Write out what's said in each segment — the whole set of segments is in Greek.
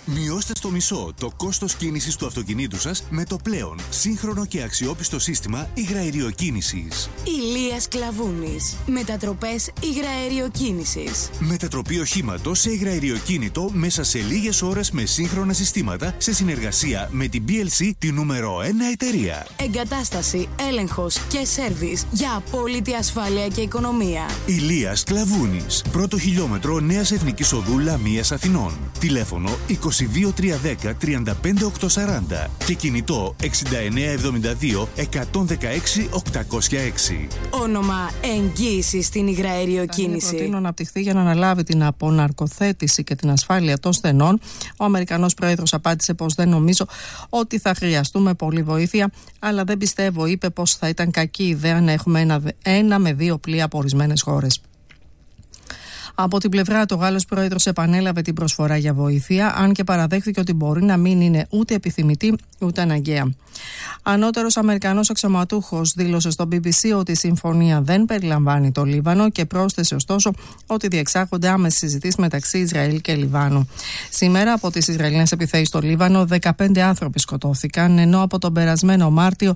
Μειώστε στο μισό το κόστος κίνησης του αυτοκινήτου σας με το πλέον σύγχρονο και αξιόπιστο σύστημα υγραεριοκίνησης. Ηλίας Κλαβούνης. Μετατροπές υγραεριοκίνησης. Μετατροπή οχήματος σε υγραεριοκίνητο μέσα σε λίγες ώρες με σύγχρονα συστήματα σε συνεργασία με την BLC, τη νούμερο 1 εταιρεία. Εγκατάσταση, έλεγχος και σέρβις για απόλυτη ασφάλεια και οικονομία. Ηλίας Κλαβούνης. Πρώτο χιλιόμετρο Νέας Εθνικής Οδού Λαμίας Αθηνών. Τηλέφωνο 22310 35840 και κινητό 6972 116 806. Όνομα εγγύηση στην υγραεριοκίνηση. Προτείνω να αναπτυχθεί για να αναλάβει την αποναρκοθέτηση και την ασφάλεια των στενών. Ο Αμερικανός πρόεδρος απάντησε πως δεν νομίζω ότι θα χρειαστούμε πολλή βοήθεια, αλλά δεν πιστεύω, είπε, πως θα ήταν κακή ιδέα να έχουμε ένα με δύο πλοία από ορισμένες χώρες. Από την πλευρά του, ο Γάλλος πρόεδρος επανέλαβε την προσφορά για βοήθεια, αν και παραδέχθηκε ότι μπορεί να μην είναι ούτε επιθυμητή ούτε αναγκαία. Ανώτερος Αμερικανός αξιωματούχος δήλωσε στο BBC ότι η συμφωνία δεν περιλαμβάνει το Λίβανο και πρόσθεσε ωστόσο ότι διεξάγονται άμεσες συζητήσεις μεταξύ Ισραήλ και Λιβάνου. Σήμερα, από τις Ισραηλινές επιθέσεις στο Λίβανο, 15 άνθρωποι σκοτώθηκαν, ενώ από τον περασμένο Μάρτιο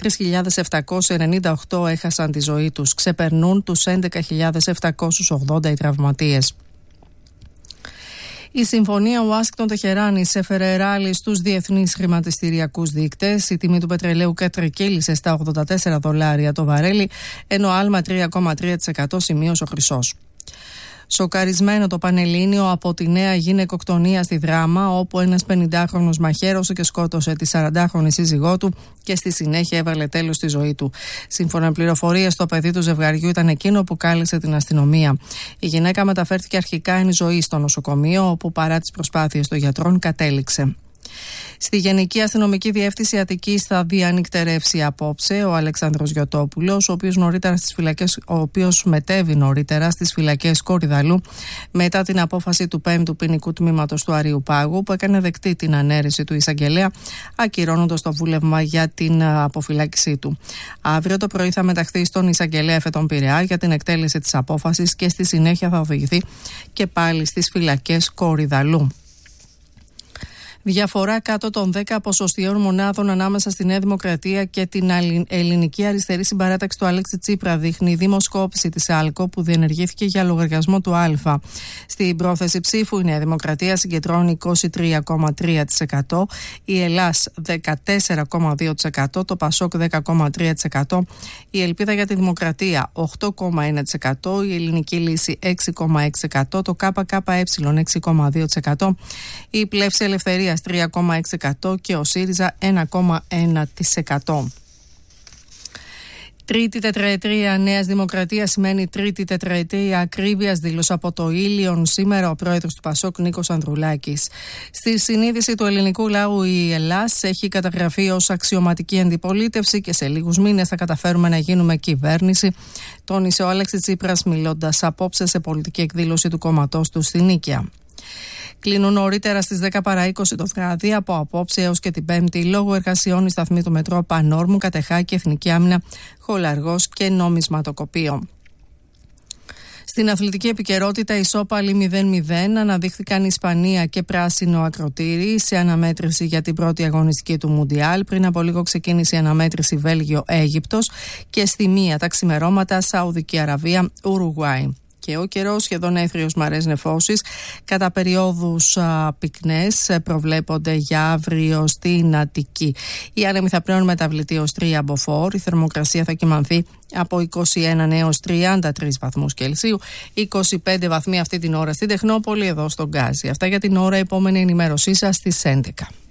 3.798 έχασαν τη ζωή τους. Ξεπερνούν τους 11.780 οι τραυματίες. Η συμφωνία Ουάσιγκτον-Τεχεράνης έφερε ράλι στους διεθνείς χρηματιστηριακούς δείκτες. Η τιμή του πετρελαίου κατρακύλησε στα $84 το βαρέλι, ενώ άλμα 3,3% σημείωσε ο χρυσός. Σοκαρισμένο το Πανελλήνιο από τη νέα γυναικοκτονία στη Δράμα, όπου ένας 50χρονος μαχαίρωσε και σκότωσε τη 40χρονη σύζυγό του και στη συνέχεια έβαλε τέλος στη ζωή του. Σύμφωνα με πληροφορίες, το παιδί του ζευγαριού ήταν εκείνο που κάλεσε την αστυνομία. Η γυναίκα μεταφέρθηκε αρχικά εν ζωή στο νοσοκομείο, όπου παρά τις προσπάθειες των γιατρών κατέληξε. Στη Γενική Αστυνομική Διεύθυνση Αττικής θα διανυκτερεύσει απόψε ο Αλεξάνδρος Γιωτόπουλος, ο οποίος μετέβη νωρίτερα στις φυλακές Κορυδαλού μετά την απόφαση του 5ου ποινικού τμήματος του Αριουπάγου, που έκανε δεκτή την ανέρεση του εισαγγελέα, ακυρώνοντας το βούλευμα για την αποφυλάκησή του. Αύριο το πρωί θα μεταχθεί στον εισαγγελέα Εφετών Πειραιά για την εκτέλεση της απόφασης και στη συνέχεια θα οδηγηθεί και πάλι στις φυλακές Κορυδαλού. Διαφορά κάτω των 10 ποσοστιαίων μονάδων ανάμεσα στη Νέα Δημοκρατία και την Ελληνική Αριστερή Συμπαράταξη του Αλέξη Τσίπρα, δείχνει η δημοσκόπηση της ΑΛΚΟ που διενεργήθηκε για λογαριασμό του Α. Στην πρόθεση ψήφου η Νέα Δημοκρατία συγκεντρώνει 23,3%, η Ελλάς 14,2%, το Πασόκ 10,3%, η Ελπίδα για τη Δημοκρατία 8,1%, η Ελληνική Λύση 6,6%, το ΚΚΕ 6,2%, η Πλεύση Ελευθερίας 3,6% και ο ΣΥΡΙΖΑ 1,1%. Τρίτη τετραετία Νέας Δημοκρατίας σημαίνει τρίτη τετραετία ακρίβειας, δήλωσε από το Ήλιον σήμερα ο πρόεδρος του Πασόκ Νίκος Ανδρουλάκης. Στη συνείδηση του ελληνικού λαού η Ελλάς έχει καταγραφεί ως αξιωματική αντιπολίτευση και σε λίγους μήνες θα καταφέρουμε να γίνουμε κυβέρνηση, τόνισε ο Αλέξης Τσίπρας μιλώντας απόψε σε πολιτική εκδήλωση του κόμματός του στη Νίκαια. Κλείνουν νωρίτερα στις 10 παρά 20 το βράδυ από απόψε έως και την Πέμπτη λόγω εργασιών η σταθμή του μετρό Πανόρμου, Κατεχάκη, Εθνική Άμυνα, Χολαργός και Νομισματοκοπείο. Στην αθλητική επικαιρότητα, ισόπαλοι 0-0 αναδείχθηκαν Ισπανία και Πράσινο Ακροτήρι σε αναμέτρηση για την πρώτη αγωνιστική του Μουντιάλ. Πριν από λίγο ξεκίνησε η αναμέτρηση Βέλγιο-Αίγυπτος και στη μία τα ξημερώματα Σαουδική Αραβία-Ουρουγουάη. Και ο καιρός σχεδόν έθριος μαρές νεφώσεις, κατά περιόδους πυκνές προβλέπονται για αύριο στην Αττική. Οι άνεμοι θα πλέον μεταβλητοί ως 3 μποφόρ, η θερμοκρασία θα κυμανθεί από 21 έως 33 βαθμούς Κελσίου, 25 βαθμοί αυτή την ώρα στην Τεχνόπολη, εδώ στον Γκάζι. Αυτά για την ώρα, επόμενη ενημέρωσή σας στις 11.